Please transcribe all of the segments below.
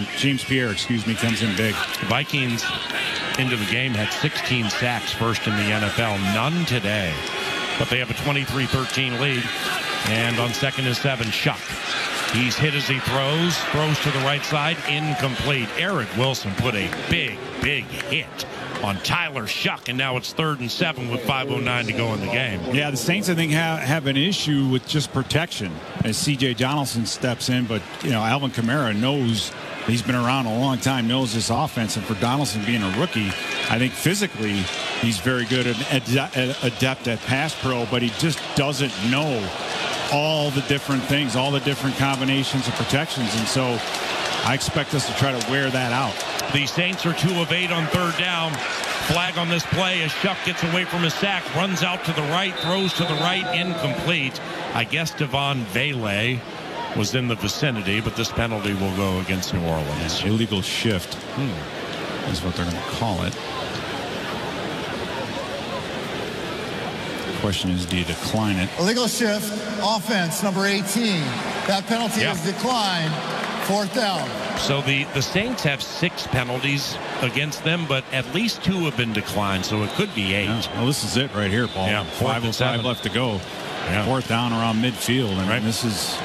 James Pierre, comes in big. The Vikings into the game had 16 sacks, first in the NFL. None today. But they have a 23-13 lead. And on 2nd and 7, Shuck. He's hit as he throws to the right side, incomplete. Eric Wilson put a big hit on Tyler Shuck, and now it's 3rd and 7 with 5:09 to go in the game. Yeah, the Saints, I think, have an issue with just protection as C.J. Donaldson steps in, but, Alvin Kamara knows, he's been around a long time, knows this offense, and for Donaldson being a rookie, I think physically he's very good and adept at pass pro, but he just doesn't know all the different things, all the different combinations of protections, and so I expect us to try to wear that out. The Saints are 2 of 8 on 3rd down. Flag on this play as Shuck gets away from his sack, runs out to the right, throws to the right, incomplete. I guess Devon Vele was in the vicinity, but this penalty will go against New Orleans. Illegal shift is what they're going to call it. The question is, do you decline it? Illegal shift, offense, number 18. That penalty is declined. 4th down. So the Saints have 6 penalties against them, but at least 2 have been declined, so it could be 8. Yeah. Well, this is it right here, Paul. Yeah, 5:05 left to go. Yeah. 4th down around midfield, and this is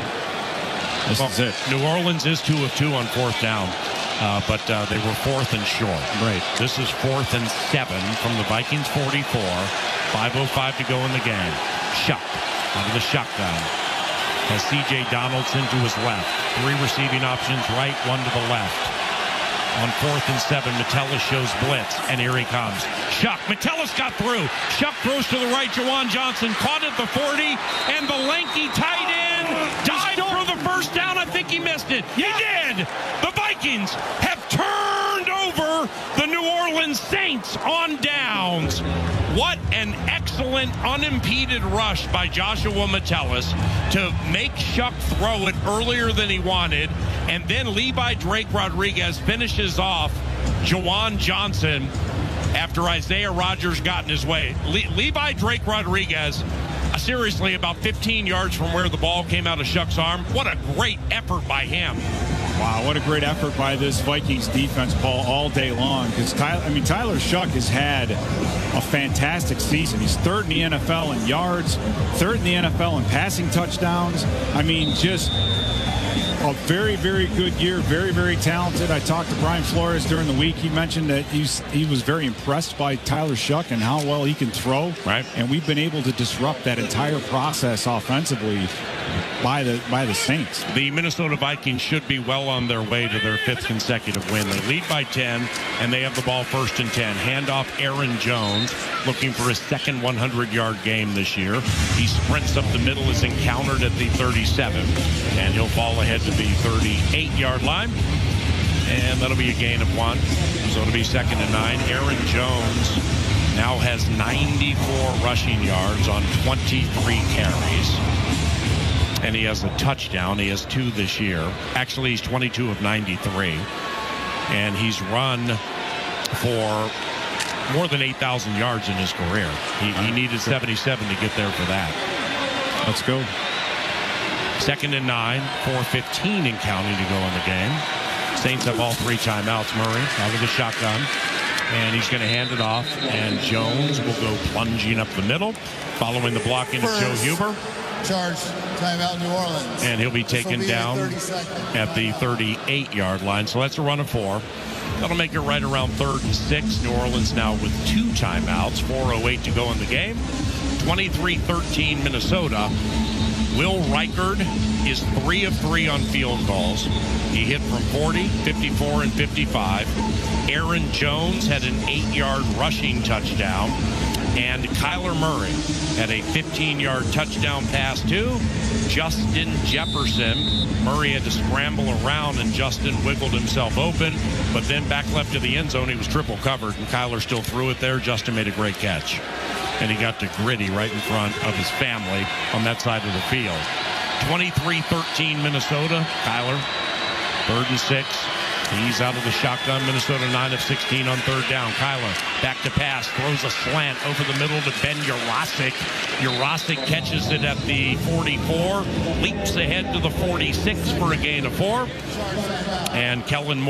it. New Orleans is 2 of 2 on 4th down, but they were 4th and short. Right. This is 4th and 7 from the Vikings 44. 5:05 to go in the game. Shuck out of the shotgun. Has C.J. Donaldson to his left. 3 receiving options right, 1 to the left. On 4th and 7, Metellus shows blitz, and here he comes. Shuck, Metellus got through. Shuck throws to the right, Juwan Johnson caught at the 40, and the lanky tight end died for the first down. I think he missed it. He did! The Vikings have turned over the New Orleans Saints on downs. What an excellent unimpeded rush by Joshua Metellus to make Shuck throw it earlier than he wanted, and then Levi Drake Rodriguez finishes off Juwan Johnson after Isaiah Rodgers got in his way. Levi Drake Rodriguez, seriously, about 15 yards from where the ball came out of Shuck's arm. What a great effort by him. Wow, what a great effort by this Vikings defense, Paul, all day long. Because Tyler Shuck has had a fantastic season. He's 3rd in the NFL in yards, 3rd in the NFL in passing touchdowns. Just a very, very good year. Very, very talented. I talked to Brian Flores during the week. He mentioned that he was very impressed by Tyler Shuck and how well he can throw. Right. And we've been able to disrupt that entire process offensively by the Saints. The Minnesota Vikings should be well on their way to their 5th consecutive win. They lead by 10, and they have the ball 1st and 10. Handoff Aaron Jones, looking for his 2nd 100-yard game this year. He sprints up the middle, is encountered at the 37, and he'll fall ahead to the 38-yard line. And that'll be a gain of 1. So it'll be 2nd and 9. Aaron Jones now has 94 rushing yards on 23 carries. And he has a touchdown. He has 2 this year. Actually, he's 22 of 93. And he's run for more than 8,000 yards in his career. He needed 77 to get there for that. Let's go. 2nd and 9, 4:15 and counting to go in the game. Saints have all 3 timeouts. Murray out of the shotgun. And he's going to hand it off. And Jones will go plunging up the middle, following the blocking of Joe Huber. Charge, timeout, New Orleans. And he'll be taken down at the 38-yard line. So that's a run of 4. That'll make it right around 3rd and 6. New Orleans now with 2 timeouts. 4:08 to go in the game. 23-13 Minnesota. Will Reichard is 3 of 3 on field goals. He hit from 40, 54, and 55. Aaron Jones had an 8-yard rushing touchdown. And Kyler Murray had a 15-yard touchdown pass to Justin Jefferson. Murray had to scramble around, and Justin wiggled himself open. But then back left to the end zone, he was triple covered, and Kyler still threw it there. Justin made a great catch. And he got to Gritty right in front of his family on that side of the field. 23-13 Minnesota. Kyler, 3rd and 6. He's out of the shotgun. Minnesota 9 of 16 on 3rd down. Kyler back to pass, throws a slant over the middle to Ben Yurosek. Yurosek catches it at the 44, leaps ahead to the 46 for a gain of 4. And Kellen